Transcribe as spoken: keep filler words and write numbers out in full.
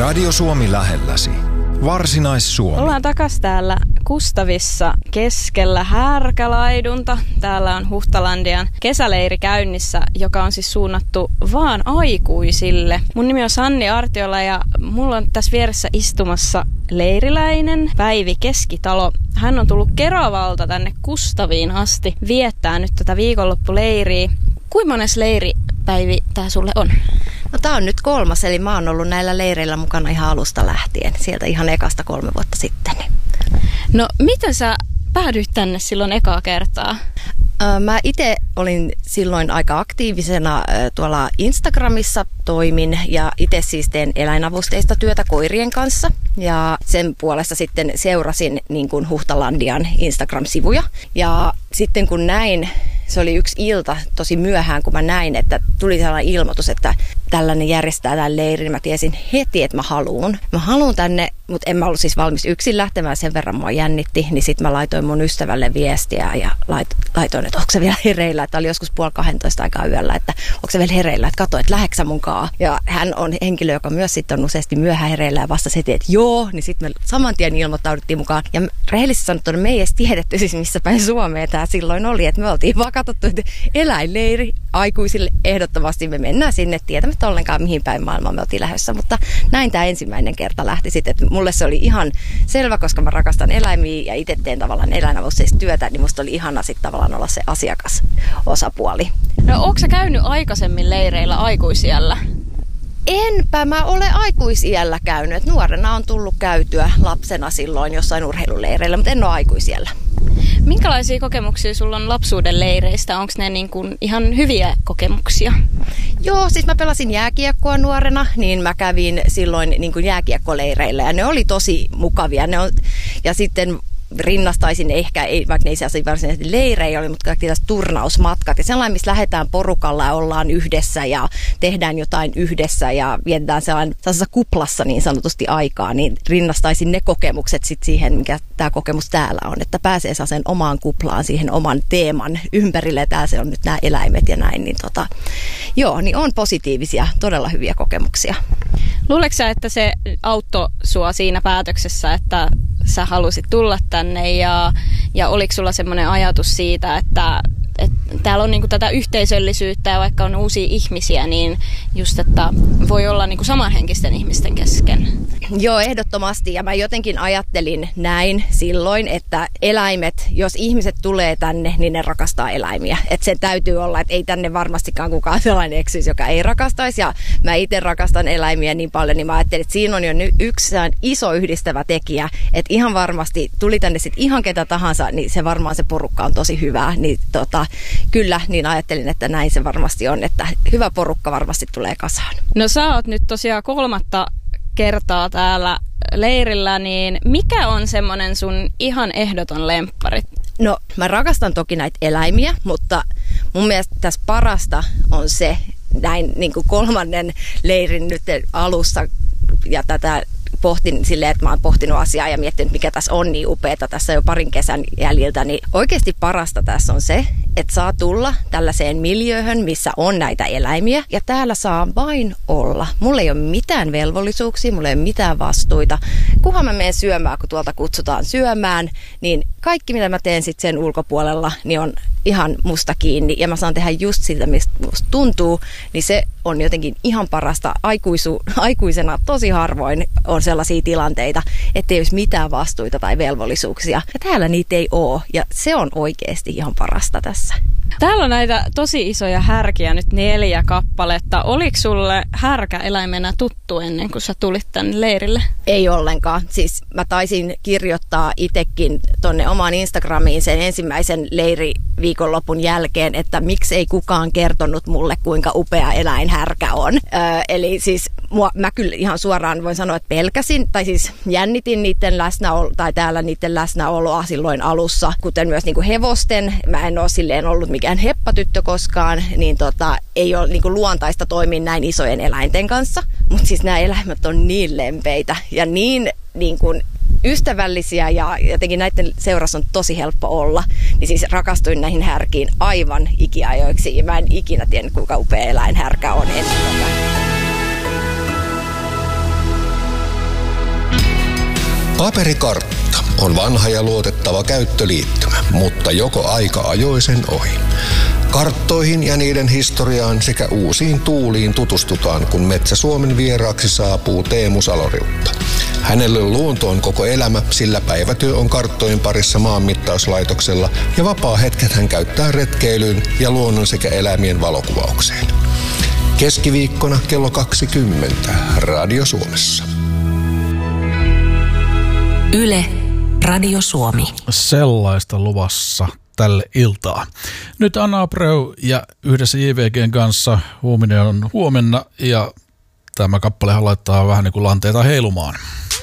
Radio Suomi lähelläsi. Varsinais-Suomi. Ollaan takas täällä Kustavissa keskellä Härkälaidunta. Täällä on Huhtalandian kesäleiri käynnissä, joka on siis suunnattu vaan aikuisille. Mun nimi on Sanni Artiola ja mulla on tässä vieressä istumassa leiriläinen Päivi Keskitalo. Hän on tullut Keravalta tänne Kustaviin asti viettää nyt tätä viikonloppuleiriä. Kuinka mones leiri, Päivi, tää sulle on? No tää on nyt kolmas, eli mä oon ollut näillä leireillä mukana ihan alusta lähtien, sieltä ihan ekasta kolme vuotta sitten. No miten sä päädyit tänne silloin ekaa kertaa? Mä itse olin silloin aika aktiivisena tuolla Instagramissa toimin ja itse siis teen eläinavusteista työtä koirien kanssa. Ja sen puolesta sitten seurasin niin kuin Huhtalandian Instagram-sivuja. Ja sitten kun näin, se oli yksi ilta tosi myöhään, kun mä näin, että tuli sellainen ilmoitus, että tällainen järjestää tämän leirin. Mä tiesin heti, että mä haluun. Mä haluun tänne, mutta en mä ollut siis valmis yksin lähtemään, sen verran mua jännitti. Niin sit mä laitoin mun ystävälle viestiä ja laitoin, että onko se vielä hereillä. Että oli joskus puoli kahdentoista aikaa yöllä, että onko se vielä hereillä, että katso, että läheksä munkaan. Ja hän on henkilö, joka myös sitten on useasti myöhään hereillä ja vastasi heti, että joo. Niin sitten me saman tien ilmoittauduttiin mukaan. Ja rehellisesti sanottuna me ei edes tiedetty siis missä päin Suomea tämä silloin oli. Että me oltiin vaan katsottu, että eläinleiri aikuisille ehdottomasti me mennään sinne tietämättä ollenkaan mihin päin maailmaa me oltiin lähdössä, mutta näin tämä ensimmäinen kerta lähti sitten, että mulle se oli ihan selvä, koska mä rakastan eläimiä ja itse teen tavallaan eläinavusteista työtä, niin musta oli ihana sitten tavallaan olla se asiakasosapuoli. No ootko sä käynyt aikaisemmin leireillä aikuisiällä? Enpä mä ole aikuisiällä käynyt, että nuorena on tullut käytyä lapsena silloin jossain urheiluleireillä, mutta en ole aikuisiällä. Minkälaisia kokemuksia sulla on lapsuuden leireistä? Onko ne niin kuin ihan hyviä kokemuksia? Joo, siis mä pelasin jääkiekkoa nuorena, niin mä kävin silloin niin kuin jääkiekkoleireillä ja ne oli tosi mukavia. Ne on, ja sitten rinnastaisin ehkä, ei, vaikka ne ei saisi varsinaisesti leirejä oli, mutta kaikki tällaiset turnausmatkat ja sellainen, missä lähdetään porukalla ja ollaan yhdessä ja tehdään jotain yhdessä ja vietetään sellainen sellaisessa kuplassa niin sanotusti aikaa, niin rinnastaisin ne kokemukset sit siihen, mikä tämä kokemus täällä on, että pääsee sen omaan kuplaan, siihen oman teeman ympärille, täällä se on nyt nämä eläimet ja näin, niin tota, joo, niin on positiivisia, todella hyviä kokemuksia. Luuletko sä, että se auttoi sua siinä päätöksessä, että sä halusit tulla tänne ja, ja oliko sulla semmoinen ajatus siitä, että, että täällä on niinku tätä yhteisöllisyyttä ja vaikka on uusia ihmisiä, niin just, että voi olla niinku samanhenkisten ihmisten kesken? Joo, ehdottomasti. Ja mä jotenkin ajattelin näin silloin, että eläimet, jos ihmiset tulee tänne, niin ne rakastaa eläimiä. Että se täytyy olla, että ei tänne varmastikaan kukaan sellainen eksyisi, joka ei rakastaisi. Ja mä itse rakastan eläimiä niin paljon, niin mä ajattelin, että siinä on jo yksi iso yhdistävä tekijä. Että ihan varmasti tuli tänne sitten ihan ketä tahansa, niin se varmaan se porukka on tosi hyvää. Niin tota, kyllä, niin ajattelin, että näin se varmasti on, että hyvä porukka varmasti tulee kasaan. No sä oot nyt tosiaan kolmatta kertaa täällä leirillä, niin mikä on semmoinen sun ihan ehdoton lemppari? No mä rakastan toki näitä eläimiä, mutta mun mielestä tässä parasta on se, näin niin kuin kolmannen leirin nyt alussa ja tätä pohtin silleen, että mä oon pohtinut asiaa ja miettinyt, mikä tässä on niin upeata tässä jo parin kesän jäljiltä, niin oikeasti parasta tässä on se, että saa tulla tällaiseen miljööhön, missä on näitä eläimiä ja täällä saa vain olla. Mulla ei ole mitään velvollisuuksia, mulla ei ole mitään vastuita. Kunhan mä menen syömään, kun tuolta kutsutaan syömään, niin kaikki mitä mä teen sitten sen ulkopuolella, niin on ihan musta kiinni ja mä saan tehdä just sitä, mistä musta tuntuu, niin se on jotenkin ihan parasta. Aikuisu, aikuisena tosi harvoin on sellaisia tilanteita, ettei olisi mitään vastuita tai velvollisuuksia. Ja täällä niitä ei ole ja se on oikeasti ihan parasta tässä. Täällä on näitä tosi isoja härkiä, nyt neljä kappaletta. Oliko sulle härkä eläimenä tuttu ennen kuin sä tulit tänne leirille? Ei ollenkaan. Siis mä taisin kirjoittaa itsekin tonne omaan Instagramiin sen ensimmäisen leiriviikonlopun jälkeen, että miksi ei kukaan kertonut mulle, kuinka upea eläin härkä on. Öö, eli siis mua, mä kyllä ihan suoraan voin sanoa, että pelkäsin, tai siis jännitin niiden läsnäolo, tai täällä niiden läsnäoloa silloin alussa, kuten myös niinku hevosten. Mä en ole silleen ollut mikään heppatyttö koskaan, niin tota, ei ole niinku luontaista toimia näin isojen eläinten kanssa. Mutta siis nämä eläimet on niin lempeitä ja niin, niin kuin ystävällisiä ja jotenkin näiden seurassa on tosi helppo olla. Niin siis rakastuin näihin härkiin aivan ikiajoiksi ja mä en ikinä tiennyt, kuinka upea eläin härkä on ennen tätä. Paperikartta on vanha ja luotettava käyttöliittymä, mutta joko aika ajoi sen ohi. Karttoihin ja niiden historiaan sekä uusiin tuuliin tutustutaan, kun Metsä Suomen vieraaksi saapuu Teemu Saloriutta. Hänelle luonto on koko elämä, sillä päivätyö on karttojen parissa maanmittauslaitoksella ja vapaa-hetket hän käyttää retkeilyyn ja luonnon sekä eläimien valokuvaukseen. Keskiviikkona kello kaksikymmentä Radio Suomessa. Yle, Radio Suomi. Sellaista luvassa tälle iltaa. Nyt Anna Abreu ja yhdessä J V G:n kanssa Huuminen on huomenna ja tämä kappalehan laittaa vähän niin kuin lanteita heilumaan.